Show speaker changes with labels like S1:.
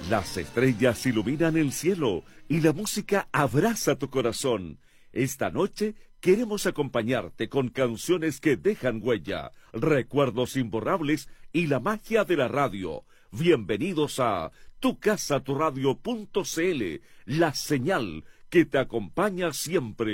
S1: Las estrellas iluminan el cielo y la música abraza tu corazón. Esta noche queremos acompañarte con canciones que dejan huella, recuerdos imborrables y la magia de la radio. Bienvenidos a tucasaturadio.cl, la señal que te acompaña siempre.